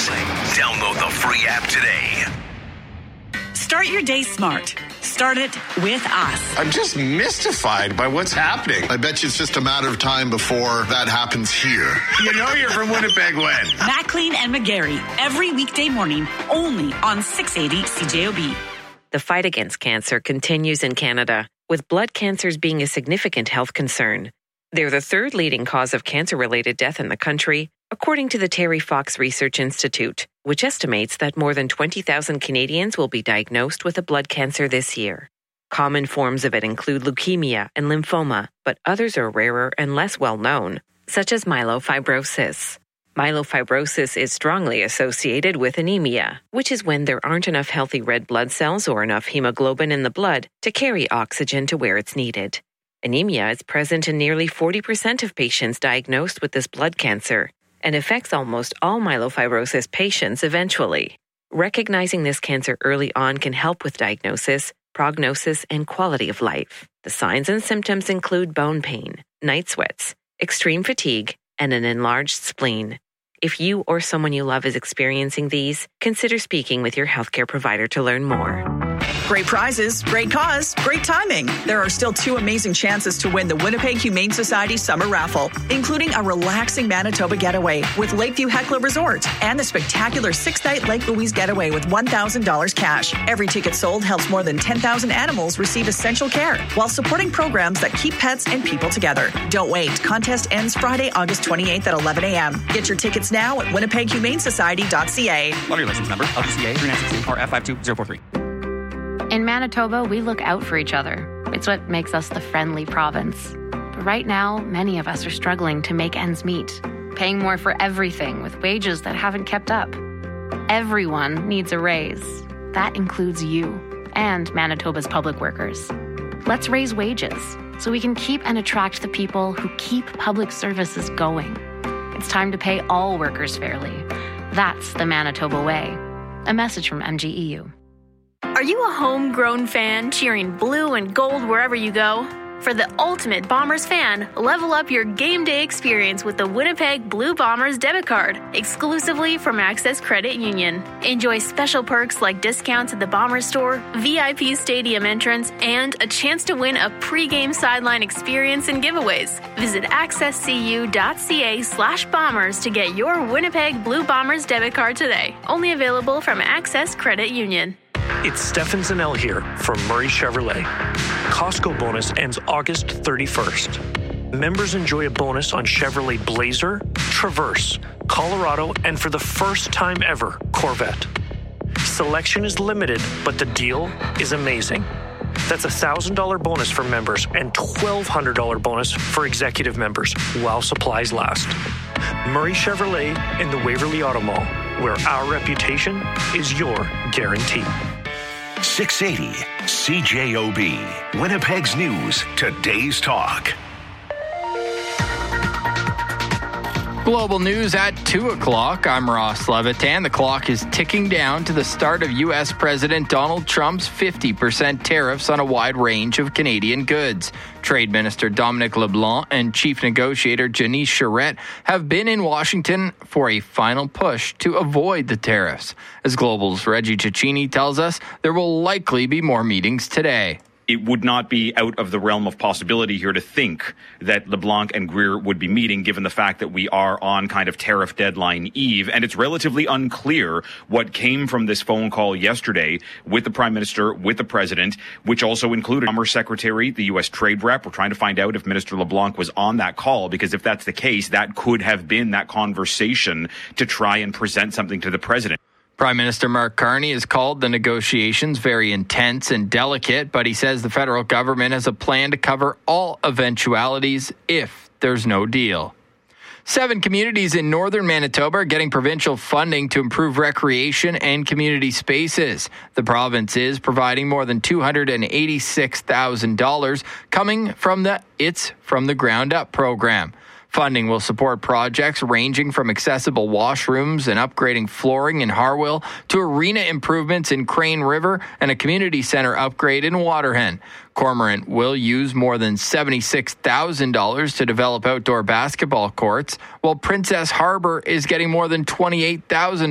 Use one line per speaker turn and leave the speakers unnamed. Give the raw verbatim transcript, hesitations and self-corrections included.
Download the free app today.
Start your day smart. Start it with us.
I'm just mystified by what's happening.
I bet you it's just a matter of time before that happens here.
You know you're from Winnipeg when?
Maclean and McGarry, every weekday morning, only on six eighty C J O B.
The fight against cancer continues in Canada, with blood cancers being a significant health concern. They're the third leading cause of cancer-related death in the country, according to the Terry Fox Research Institute, which estimates that more than twenty thousand Canadians will be diagnosed with a blood cancer this year. Common forms of it include leukemia and lymphoma, but others are rarer and less well known, such as myelofibrosis. Myelofibrosis is strongly associated with anemia, which is when there aren't enough healthy red blood cells or enough hemoglobin in the blood to carry oxygen to where it's needed. Anemia is present in nearly forty percent of patients diagnosed with this blood cancer and affects almost all myelofibrosis patients eventually. Recognizing this cancer early on can help with diagnosis, prognosis, and quality of life. The signs and symptoms include bone pain, night sweats, extreme fatigue, and an enlarged spleen. If you or someone you love is experiencing these, consider speaking with your healthcare provider to learn more.
Great prizes, great cause, great timing. There are still two amazing chances to win the Winnipeg Humane Society Summer Raffle, including a relaxing Manitoba getaway with Lakeview Heckler Resort and the spectacular six-night Lake Louise getaway with one thousand dollars cash. Every ticket sold helps more than ten thousand animals receive essential care while supporting programs that keep pets and people together. Don't wait. Contest ends Friday, August twenty-eighth at eleven a.m. Get your tickets now at winnipeg humane society dot c a.
Lottery license number L G C A three nine six two R F five two zero four three.
In Manitoba, we look out for each other. It's what makes us the friendly province. But right now, many of us are struggling to make ends meet, paying more for everything with wages that haven't kept up. Everyone needs a raise. That includes you and Manitoba's public workers. Let's raise wages so we can keep and attract the people who keep public services going. It's time to pay all workers fairly. That's the Manitoba way. A message from M G E U.
Are you a homegrown fan cheering blue and gold wherever you go? For the ultimate Bombers fan, level up your game day experience with the Winnipeg Blue Bombers debit card, exclusively from Access Credit Union. Enjoy special perks like discounts at the Bombers store, V I P stadium entrance, and a chance to win a pre-game sideline experience and giveaways. Visit accesscu.ca slash bombers to get your Winnipeg Blue Bombers debit card today. Only available from Access Credit Union.
It's Stefan Zanel here from Murray Chevrolet. Costco bonus ends August thirty-first. Members enjoy a bonus on Chevrolet Blazer, Traverse, Colorado, and for the first time ever, Corvette. Selection is limited, but the deal is amazing. That's a one thousand dollars bonus for members and twelve hundred dollars bonus for executive members while supplies last. Murray Chevrolet in the Waverly Auto Mall, where our reputation is your guarantee.
six eighty C J O B, Winnipeg's News, Today's Talk.
Global news at two o'clock. I'm Ross Levitan. The clock is ticking down to the start of U S President Donald Trump's fifty percent tariffs on a wide range of Canadian goods. Trade Minister Dominic LeBlanc and Chief Negotiator Janice Charette have been in Washington for a final push to avoid the tariffs. As Global's Reggie Cicchini tells us, there will likely be more meetings today.
It would not be out of the realm of possibility here to think that LeBlanc and Greer would be meeting, given the fact that we are on kind of tariff deadline eve. And it's relatively unclear what came from this phone call yesterday with the Prime Minister, with the President, which also included Commerce Secretary, the U S Trade Rep. We're trying to find out if Minister LeBlanc was on that call, because if that's the case, that could have been that conversation to try and present something to the President.
Prime Minister Mark Carney has called the negotiations very intense and delicate, but he says the federal government has a plan to cover all eventualities if there's no deal. Seven communities in northern Manitoba are getting provincial funding to improve recreation and community spaces. The province is providing more than two hundred eighty-six thousand dollars coming from the It's From the Ground Up program. Funding will support projects ranging from accessible washrooms and upgrading flooring in Harwell to arena improvements in Crane River and a community center upgrade in Waterhen. Cormorant will use more than seventy-six thousand dollars to develop outdoor basketball courts, while Princess Harbor is getting more than twenty-eight thousand dollars